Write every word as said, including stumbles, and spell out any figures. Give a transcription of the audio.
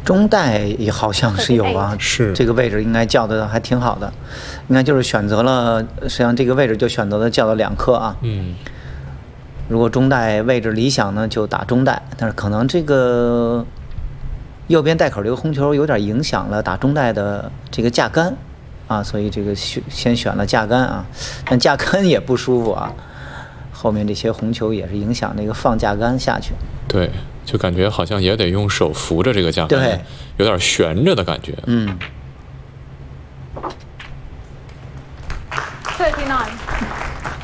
中带也好像是有啊， 是这个位置应该叫的还挺好的，应该就是选择了，实际上这个位置就选择了叫了两颗啊。 嗯， 如果中带位置理想呢，就打中带，但是可能这个右边带口这个红球有点影响了打中带的这个架杆啊，所以这个选先选了架杆啊，但架杆也不舒服啊，后面这些红球也是影响那个放架杆下去。 对，就感觉好像也得用手扶着这个架杆， 对， 有点悬着的感觉。 嗯。